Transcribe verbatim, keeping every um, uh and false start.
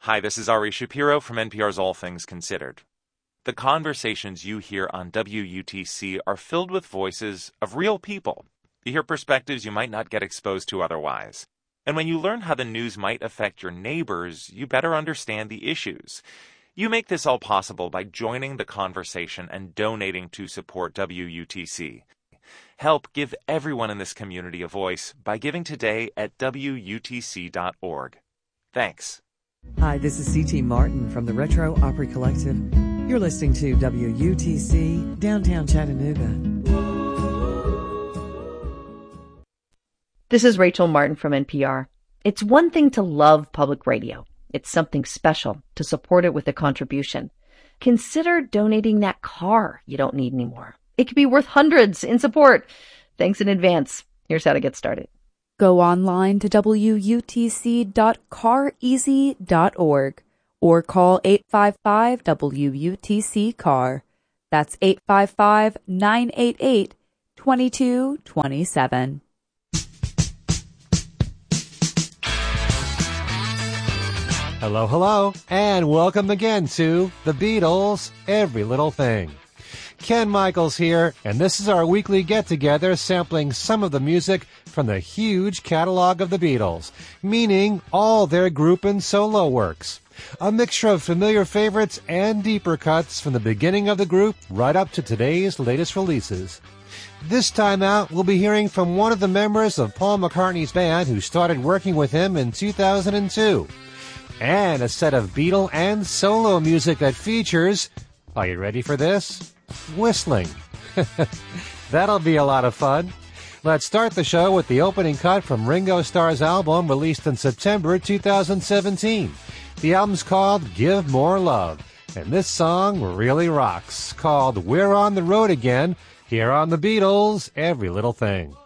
Hi, this is Ari Shapiro from N P R's All Things Considered. The conversations you hear on W U T C are filled with voices of real people. You hear perspectives you might not get exposed to otherwise. And when you learn how the news might affect your neighbors, you better understand the issues. You make this all possible by joining the conversation and donating to support W U T C. Help give everyone in this community a voice by giving today at W U T C dot org. Thanks. Hi, this is C T Martin from the Retro Opry Collective. You're listening to W U T C, downtown Chattanooga. This is Rachel Martin from N P R. It's one thing to love public radio. It's something special to support it with a contribution. Consider donating that car you don't need anymore. It could be worth hundreds in support. Thanks in advance. Here's how to get started. Go online to W U T C dot car easy dot org or call eight five five W U T C C A R. That's eight five five, nine eight eight, two two two seven. Hello, hello, and welcome again to The Beatles, Every Little Thing. Ken Michaels here, and this is our weekly get-together sampling some of the music from the huge catalog of the Beatles, meaning all their group and solo works. A mixture of familiar favorites and deeper cuts from the beginning of the group right up to today's latest releases. This time out, we'll be hearing from one of the members of Paul McCartney's band who started working with him in two thousand two. And a set of Beatle and solo music that features, are you ready for this? Whistling. That'll be a lot of fun. Let's start the show with the opening cut from Ringo Starr's album released in September two thousand seventeen. The album's called Give More Love, and this song really rocks, called We're on the Road Again, here on The Beatles, Every Little Thing.